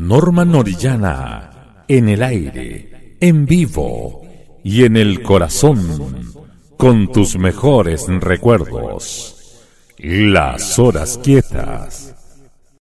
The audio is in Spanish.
Norman Orellana, en el aire, en vivo y en el corazón, con tus mejores recuerdos. Las horas quietas.